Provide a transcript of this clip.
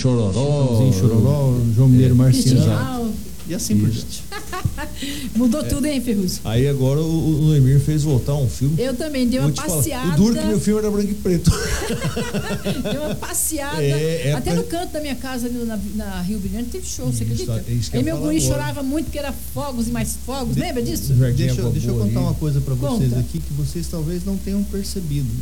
Chororó, João Mineiro Marcinho. E assim por diante. Mudou tudo, hein, Ferrugem? Aí agora o Noemir fez voltar um filme. Eu também dei uma passeada. O duro que meu filme era branco e preto. Deu uma passeada. Até no canto da minha casa, na Rio Brilhante, teve show, você acredita? Aí meu guri chorava muito, porque era fogos e mais fogos. Lembra disso? Deixa eu contar uma coisa pra vocês aqui que vocês talvez não tenham percebido.